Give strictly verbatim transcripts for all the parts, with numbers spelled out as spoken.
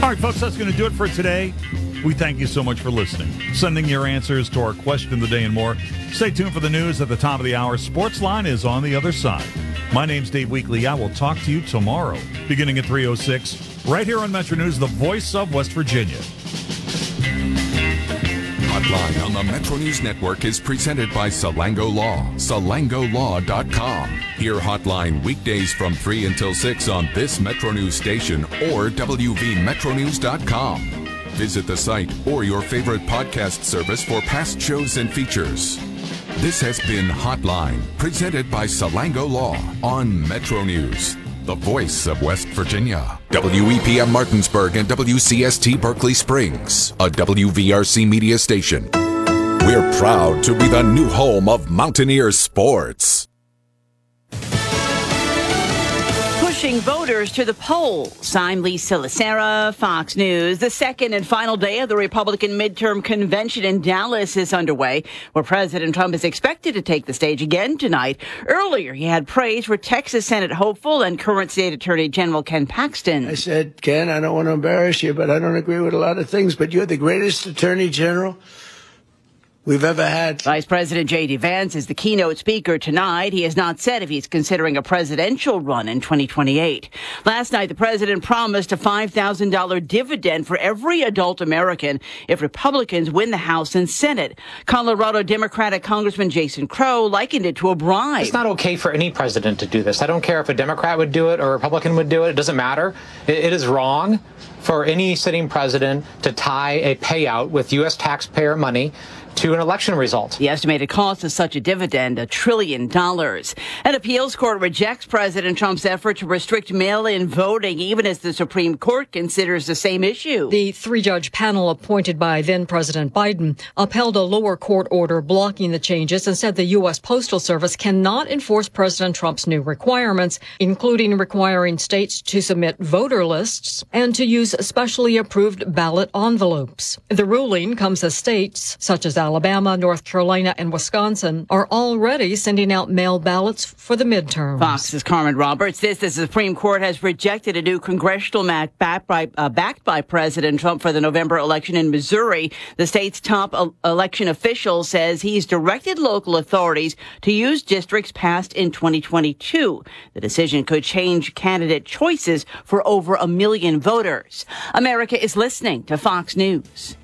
All right, folks, that's going to do it for today. We thank you so much for listening, sending your answers to our question of the day and more. Stay tuned for the news at the top of the hour. Sportsline is on the other side. My name's Dave Weekley. I will talk to you tomorrow, beginning at three oh six, right here on Metro News, the voice of West Virginia. Hotline on the Metro News Network is presented by Salango Law, salango law dot com. Hear Hotline weekdays from three until six on this Metro News station or w v metro news dot com. Visit the site or your favorite podcast service for past shows and features. This has been Hotline, presented by Salango Law on Metro News, the voice of West Virginia. W E P M Martinsburg and W C S T Berkeley Springs, a W V R C media station. We're proud to be the new home of Mountaineer sports. Pushing voters to the polls. I'm Lisa Lacera, Fox News. The second and final day of the Republican midterm convention in Dallas is underway, where President Trump is expected to take the stage again tonight. Earlier, he had praise for Texas Senate hopeful and current state attorney general Ken Paxton. I said, Ken, I don't want to embarrass you, but I don't agree with a lot of things, but you're the greatest attorney general we've ever had. Vice President J D. Vance is the keynote speaker tonight. He has not said if he's considering a presidential run in twenty twenty-eight. Last night, the president promised a five thousand dollars dividend for every adult American if Republicans win the House and Senate. Colorado Democratic Congressman Jason Crow likened it to a bribe. It's not okay for any president to do this. I don't care if a Democrat would do it or a Republican would do it. It doesn't matter. It, it is wrong for any sitting president to tie a payout with U S taxpayer money to an election result. The estimated cost of such a dividend, a trillion dollars. An appeals court rejects President Trump's effort to restrict mail-in voting, even as the Supreme Court considers the same issue. The three-judge panel appointed by then-President Biden upheld a lower court order blocking the changes and said the U S. Postal Service cannot enforce President Trump's new requirements, including requiring states to submit voter lists and to use specially approved ballot envelopes. The ruling comes as states, such as Alabama, North Carolina, and Wisconsin are already sending out mail ballots for the midterms. Fox's Carmen Roberts. This, the Supreme Court has rejected a new congressional map backed by, uh, backed by President Trump for the November election in Missouri. The state's top uh, election official says he's directed local authorities to use districts passed in twenty twenty-two. The decision could change candidate choices for over a million voters. America is listening to Fox News.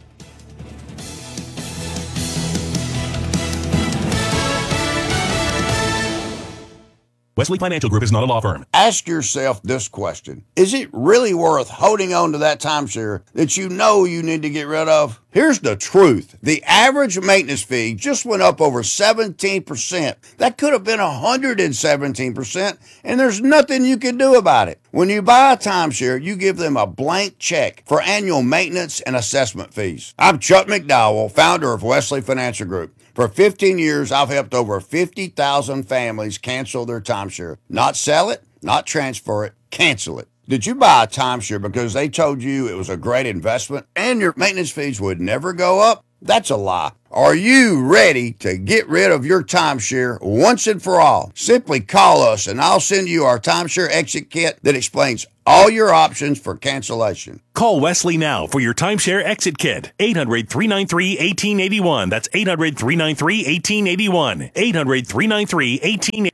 Wesley Financial Group is not a law firm. Ask yourself this question. Is it really worth holding on to that timeshare that you know you need to get rid of? Here's the truth. The average maintenance fee just went up over seventeen percent. That could have been one hundred seventeen percent, and there's nothing you can do about it. When you buy a timeshare, you give them a blank check for annual maintenance and assessment fees. I'm Chuck McDowell, founder of Wesley Financial Group. For fifteen years, I've helped over fifty thousand families cancel their timeshare. Not sell it, not transfer it, cancel it. Did you buy a timeshare because they told you it was a great investment and your maintenance fees would never go up? That's a lie. Are you ready to get rid of your timeshare once and for all? Simply call us and I'll send you our timeshare exit kit that explains all your options for cancellation. Call Wesley now for your timeshare exit kit. eight hundred, three nine three, one eight eight one. That's eight hundred, three nine three, one eight eight one. eight hundred, three nine three, one eight eight one.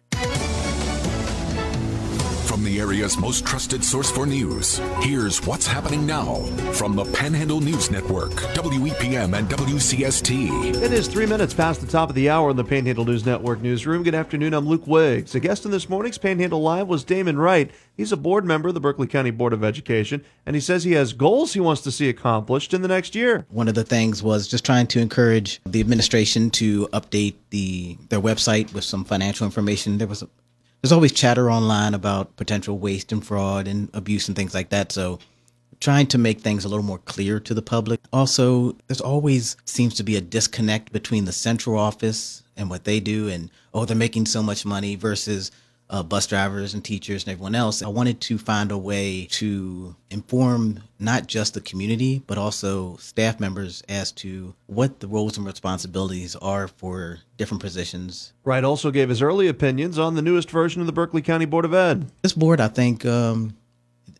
From the area's most trusted source for news, here's what's happening now from the Panhandle News Network, W E P M and W C S T. It is three minutes past the top of the hour in the Panhandle News Network newsroom. Good afternoon, I'm Luke Wiggs. A guest in this morning's Panhandle Live was Damon Wright. He's a board member of the Berkeley County Board of Education, and he says he has goals he wants to see accomplished in the next year. One of the things was just trying to encourage the administration to update the their website with some financial information. There was a There's always chatter online about potential waste and fraud and abuse and things like that. So trying to make things a little more clear to the public. Also, there's always seems to be a disconnect between the central office and what they do and, oh, they're making so much money versus uh, bus drivers and teachers and everyone else. I wanted to find a way to inform not just the community, but also staff members as to what the roles and responsibilities are for different positions. Wright also gave his early opinions on the newest version of the Berkeley County Board of Ed. This board, I think, um,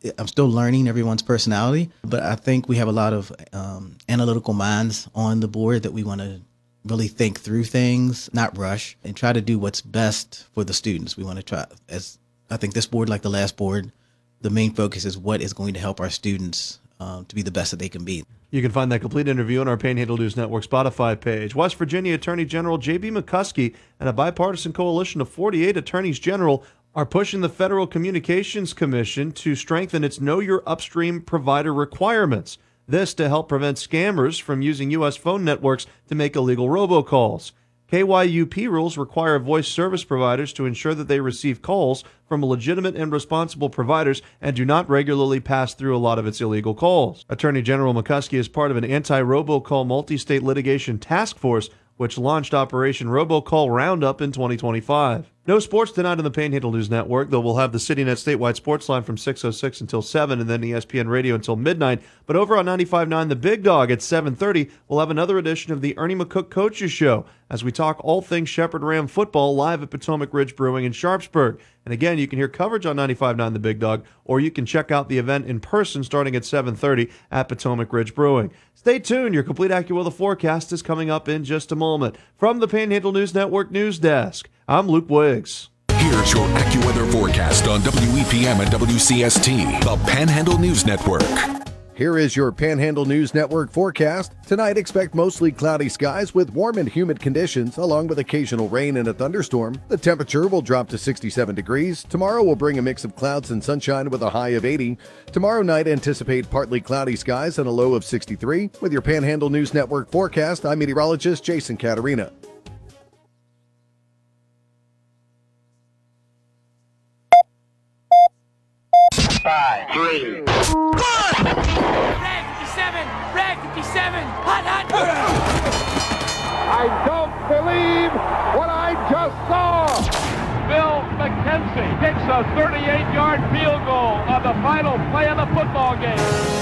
I'm still learning everyone's personality, but I think we have a lot of um, analytical minds on the board that we want to really think through things, not rush, and try to do what's best for the students. We want to try, as I think this board, like the last board, the main focus is what is going to help our students um, to be the best that they can be. You can find that complete interview on our Panhandle News Network Spotify page. West Virginia Attorney General J B McCuskey and a bipartisan coalition of forty-eight attorneys general are pushing the Federal Communications Commission to strengthen its Know Your Upstream provider requirements. This to help prevent scammers from using U S phone networks to make illegal robocalls. K Y U P rules require voice service providers to ensure that they receive calls from legitimate and responsible providers and do not regularly pass through a lot of its illegal calls. Attorney General McCuskey is part of an anti-robocall multi-state litigation task force which launched Operation Robocall Roundup in twenty twenty-five. No sports tonight on the Panhandle News Network, though we'll have the CityNet statewide sports line from six oh six until seven and then E S P N Radio until midnight. But over on ninety-five point nine The Big Dog at seven thirty, we'll have another edition of the Ernie McCook Coaches Show as we talk all things Shepherd Ram football live at Potomac Ridge Brewing in Sharpsburg. And again, you can hear coverage on ninety-five point nine The Big Dog, or you can check out the event in person starting at seven thirty at Potomac Ridge Brewing. Stay tuned. Your complete AccuWeather forecast is coming up in just a moment. From the Panhandle News Network News Desk, I'm Luke Wiggs. Here's your AccuWeather forecast on W E P M and W C S T, the Panhandle News Network. Here is your Panhandle News Network forecast. Tonight, expect mostly cloudy skies with warm and humid conditions, along with occasional rain and a thunderstorm. The temperature will drop to sixty-seven degrees. Tomorrow will bring a mix of clouds and sunshine with a high of eighty. Tomorrow night, anticipate partly cloudy skies and a low of sixty-three. With your Panhandle News Network forecast, I'm meteorologist Jason Caterina. Five, three, one! Red fifty-seven! Red fifty-seven! Hot, hot! I don't believe what I just saw! Bill McKenzie kicks a thirty-eight-yard field goal on the final play of the football game.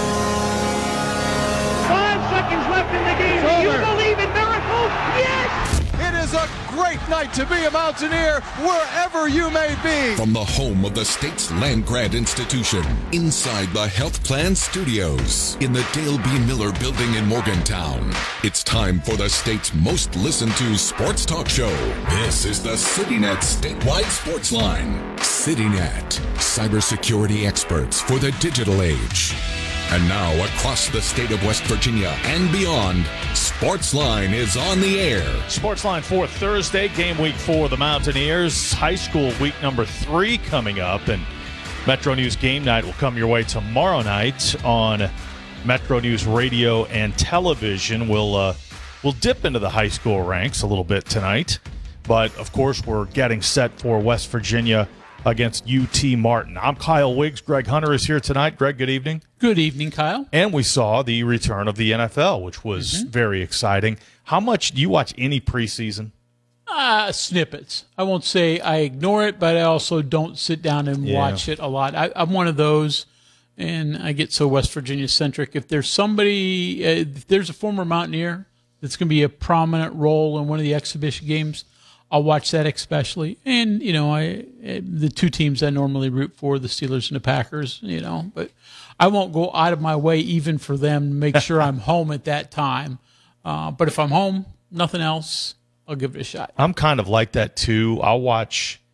Five seconds left in the game. Do you believe in miracles? Yes! It is a great night to be a Mountaineer, wherever you may be. From the home of the state's land grant institution, inside the Health Plan Studios, in the Dale B. Miller Building in Morgantown, it's time for the state's most listened to sports talk show. This is the CityNet statewide sports line. CityNet, cybersecurity experts for the digital age. And now, across the state of West Virginia and beyond, Sportsline is on the air. Sportsline for Thursday, game week for the Mountaineers. High school week number three coming up, and Metro News Game Night will come your way tomorrow night on Metro News Radio and Television. We'll, uh, we'll dip into the high school ranks a little bit tonight, but, of course, we're getting set for West Virginia against U T Martin. I'm Kyle Wiggs. Greg Hunter is here tonight. Greg, good evening. Good evening, Kyle. And we saw the return of the N F L, which was mm-hmm. very exciting. How much do you watch any preseason? Uh, snippets. I won't say I ignore it, but I also don't sit down and yeah. watch it a lot. I, I'm one of those, and I get so West Virginia-centric. If there's somebody, uh, if there's a former Mountaineer that's going to be a prominent role in one of the exhibition games, I'll watch that especially. And, you know, I the two teams I normally root for, the Steelers and the Packers, you know, but I won't go out of my way even for them to make sure I'm home at that time. Uh, but if I'm home, nothing else, I'll give it a shot. I'm kind of like that, too. I'll watch